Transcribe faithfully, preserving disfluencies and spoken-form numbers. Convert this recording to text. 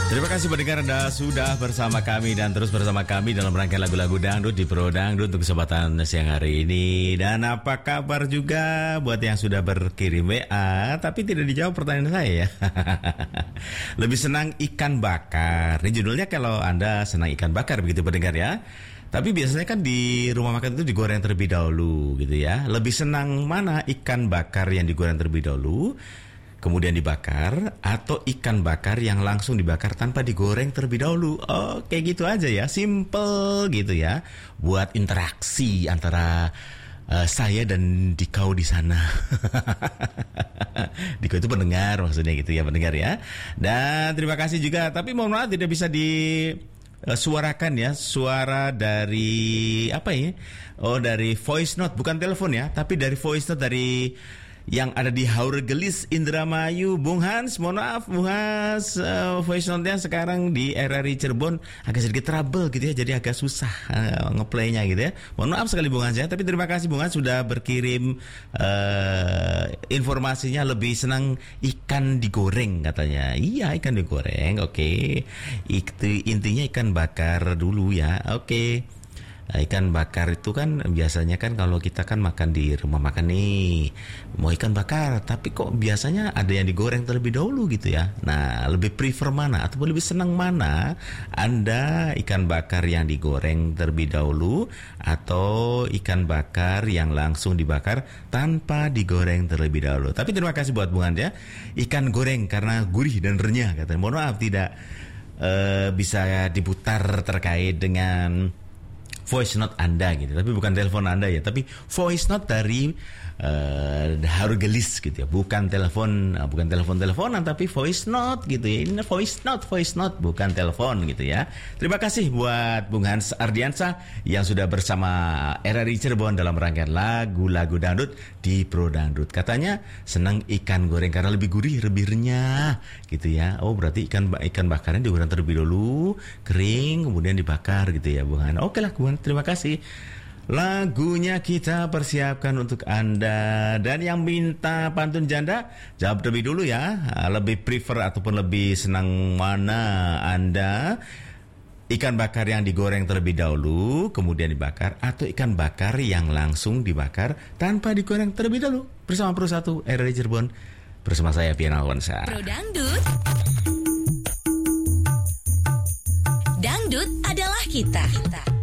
Terima kasih pendengar Anda sudah bersama kami dan terus bersama kami dalam rangkaian lagu-lagu dangdut di Pro Dangdut untuk kesempatan siang hari ini. Dan apa kabar juga buat yang sudah berkirim W A tapi tidak dijawab pertanyaan saya ya. Lebih senang ikan bakar. Ini judulnya kalau Anda senang ikan bakar begitu pendengar ya. Tapi biasanya kan di rumah makan itu digoreng terlebih dahulu gitu ya. Lebih senang mana ikan bakar yang digoreng terlebih dahulu kemudian dibakar, atau ikan bakar yang langsung dibakar tanpa digoreng terlebih dahulu? Oh, kayak gitu aja ya, simple gitu ya. Buat interaksi antara uh, saya dan Dikau di sana. Dikau itu pendengar maksudnya gitu ya, pendengar ya. Dan terima kasih juga, tapi mohon maaf tidak bisa di uh, suarakan ya, suara dari apa ya? Oh, dari voice note, bukan telepon ya, tapi dari voice note dari yang ada di Haurgelis Indramayu. Bung Hans, mohon maaf Bung Hans, uh, voice note-nya sekarang di R R I Cirebon agak sedikit trouble gitu ya, jadi agak susah uh, ngeplaynya gitu ya. Mohon maaf sekali Bung Hans ya, tapi terima kasih Bung Hans sudah berkirim uh, informasinya. Lebih senang ikan digoreng katanya. Iya, ikan digoreng, oke okay. Itu intinya ikan bakar dulu ya, oke okay. Nah, ikan bakar itu kan biasanya kan kalau kita kan makan di rumah makan nih, mau ikan bakar, tapi kok biasanya ada yang digoreng terlebih dahulu gitu ya. Nah, lebih prefer mana atau lebih senang mana Anda, ikan bakar yang digoreng terlebih dahulu atau ikan bakar yang langsung dibakar tanpa digoreng terlebih dahulu? Tapi terima kasih buat Bung Hans ya. Ikan goreng karena gurih dan renyah katanya. Mohon maaf tidak uh, bisa diputar terkait dengan voice note Anda gitu, tapi bukan telepon Anda ya, tapi voice note dari uh, Haurgelis gitu ya, bukan telepon, uh, bukan telepon teleponan, tapi voice note gitu ya. Ini voice note, voice note, bukan telepon gitu ya. Terima kasih buat Bung Hans Ardiansa yang sudah bersama R R I Cirebon dalam rangkaian lagu-lagu dangdut di Pro Dangdut. Katanya senang ikan goreng karena lebih gurih, lebih renyah gitu ya. Oh, berarti ikan ikan bakarnya digoreng terlebih dahulu, kering, kemudian dibakar gitu ya Bung Hans. Oke lah Bung Hans, terima kasih. Lagunya kita persiapkan untuk Anda. Dan yang minta pantun janda, jawab lebih dulu ya. Lebih prefer ataupun lebih senang mana Anda? Ikan bakar yang digoreng terlebih dahulu kemudian dibakar, atau ikan bakar yang langsung dibakar tanpa digoreng terlebih dahulu? Bersama Pro satu R R I Cirebon, bersama saya Pian Alwansa. Pro Dangdut. Dangdut adalah kita. kita.